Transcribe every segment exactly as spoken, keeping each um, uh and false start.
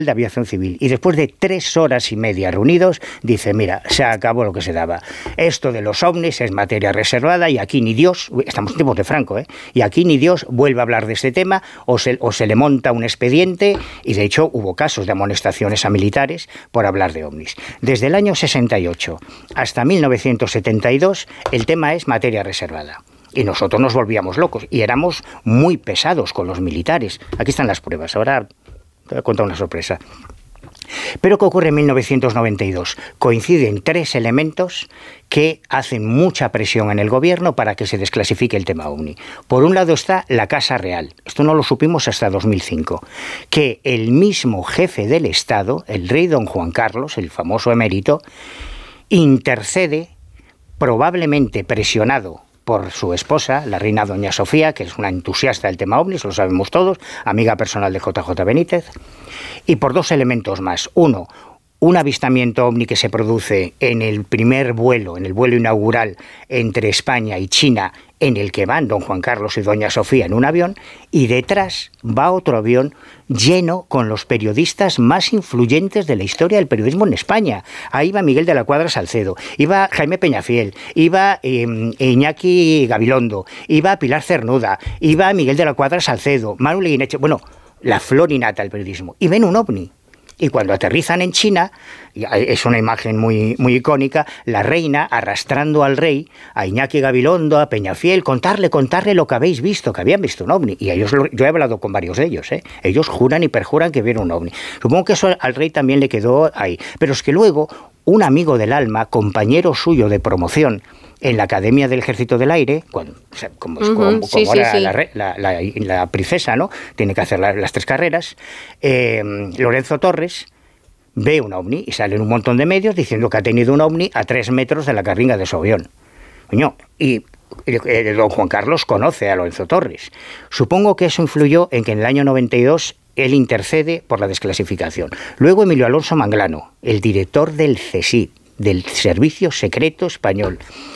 de Aviación Civil, y después de tres horas y media reunidos dice, mira, se acabó lo que se daba, esto de los ovnis es materia reservada y aquí ni Dios, estamos en tiempos de Franco, ¿eh? y aquí ni Dios vuelve a hablar de este tema, o se, o se le monta un expediente, y de hecho hubo casos de amonestaciones a militares por hablar de ovnis. Desde el año sesenta y ocho hasta mil novecientos setenta y dos el tema es materia reservada. Y nosotros nos volvíamos locos y éramos muy pesados con los militares. Aquí están las pruebas, ahora te voy a contar una sorpresa. Pero ¿qué ocurre en mil novecientos noventa y dos? Coinciden tres elementos que hacen mucha presión en el gobierno para que se desclasifique el tema ovni. Por un lado está la Casa Real, esto no lo supimos hasta dos mil cinco, que el mismo jefe del Estado, el rey don Juan Carlos, el famoso emérito, intercede, probablemente presionado por su esposa, la reina doña Sofía, que es una entusiasta del tema ovnis, lo sabemos todos, amiga personal de J J Benítez, y por dos elementos más. Uno, un avistamiento ovni que se produce en el primer vuelo, en el vuelo inaugural entre España y China, en el que van don Juan Carlos y doña Sofía en un avión, y detrás va otro avión lleno con los periodistas más influyentes de la historia del periodismo en España. Ahí va Miguel de la Cuadra Salcedo, iba Jaime Peñafiel, iba eh, Iñaki Gabilondo, iba Pilar Cernuda, iba Miguel de la Cuadra Salcedo, Manuel Guineche, bueno, la flor innata del periodismo, y ven un ovni. Y cuando aterrizan en China, es una imagen muy, muy icónica, la reina arrastrando al rey, a Iñaki Gabilondo, a Peñafiel, contarle, contarle lo que habéis visto, que habían visto un ovni. Y ellos, yo he hablado con varios de ellos, ¿eh? Ellos juran y perjuran que vieron un ovni. Supongo que eso al rey también le quedó ahí. Pero es que luego, un amigo del alma, compañero suyo de promoción, en la Academia del Ejército del Aire, cuando, o sea, como, uh-huh. como, como sí, ahora sí, sí. La, la, la, la princesa, ¿no? Tiene que hacer la, las tres carreras, eh, Lorenzo Torres ve un ovni y sale en un montón de medios diciendo que ha tenido un ovni a tres metros de la carringa de su avión. Coño, y eh, don Juan Carlos conoce a Lorenzo Torres. Supongo que eso influyó en que en el año noventa y dos él intercede por la desclasificación. Luego Emilio Alonso Manglano, el director del C S I, del Servicio Secreto Español,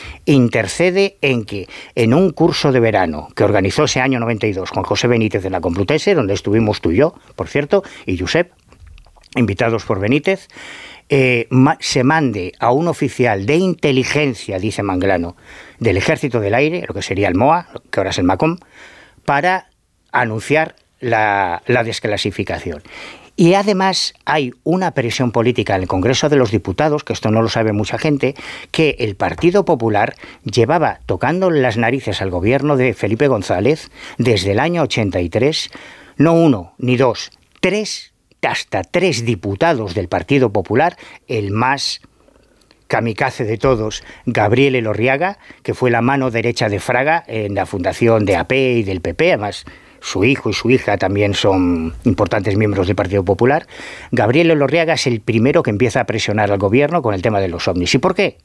intercede en que en un curso de verano que organizó ese año noventa y dos con José Benítez de la Complutense, donde estuvimos tú y yo, por cierto, y Josep, invitados por Benítez, eh, ma- se mande a un oficial de inteligencia, dice Manglano, del Ejército del Aire, lo que sería el M O A, que ahora es el MACOM, para anunciar la, la desclasificación. Y además hay una presión política en el Congreso de los Diputados, que esto no lo sabe mucha gente, que el Partido Popular llevaba tocando las narices al gobierno de Felipe González desde el año ochenta y tres, no uno ni dos, tres, hasta tres diputados del Partido Popular, el más kamikaze de todos, Gabriel Elorriaga, que fue la mano derecha de Fraga en la fundación de A P y del P P, además su hijo y su hija también son importantes miembros del Partido Popular. Gabriel Elorriaga es el primero que empieza a presionar al gobierno con el tema de los ovnis. ¿Y por qué?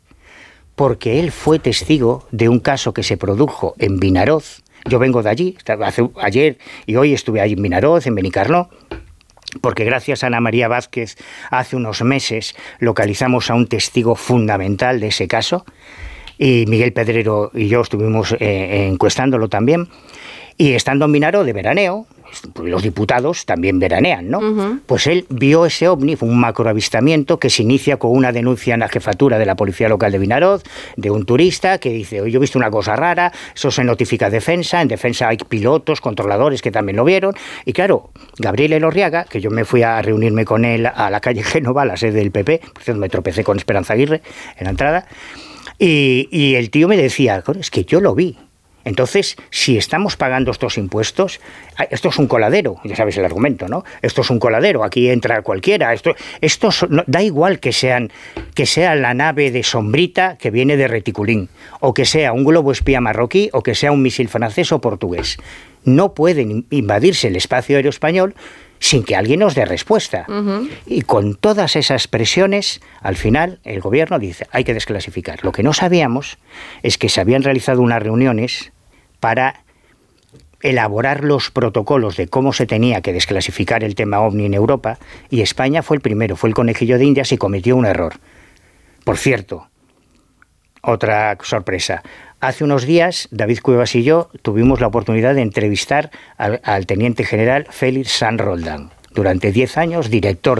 Porque él fue testigo de un caso que se produjo en Vinaroz. Yo vengo de allí, hace, ayer y hoy estuve allí en Vinaroz, en Benicarló, porque gracias a Ana María Vázquez hace unos meses localizamos a un testigo fundamental de ese caso, y Miguel Pedrero y yo estuvimos eh, encuestándolo también. Y estando en Vinaró de veraneo, los diputados también veranean, ¿no? Uh-huh. Pues él vio ese ovni, fue un macroavistamiento que se inicia con una denuncia en la jefatura de la Policía Local de Vinaroz, de un turista que dice, oye, yo he visto una cosa rara, eso se notifica a Defensa, en Defensa hay pilotos, controladores que también lo vieron, y claro, Gabriel Elorriaga, que yo me fui a reunirme con él a la calle Génova, a la sede del P P, por cierto me tropecé con Esperanza Aguirre en la entrada, y, y el tío me decía, es que yo lo vi. Entonces, si estamos pagando estos impuestos, esto es un coladero, ya sabes el argumento, ¿no? Esto es un coladero, aquí entra cualquiera, esto, esto no, da igual que sean, que sea la nave de Sombrita que viene de Reticulín, o que sea un globo espía marroquí, o que sea un misil francés o portugués. No pueden invadirse el espacio aéreo español sin que alguien nos dé respuesta. Uh-huh. Y con todas esas presiones, al final, el gobierno dice, hay que desclasificar. Lo que no sabíamos es que se habían realizado unas reuniones para elaborar los protocolos de cómo se tenía que desclasificar el tema ovni en Europa, y España fue el primero, fue el conejillo de Indias y cometió un error. Por cierto, otra sorpresa. Hace unos días, David Cuevas y yo tuvimos la oportunidad de entrevistar al, al teniente general Félix Sanz Roldán, durante diez años director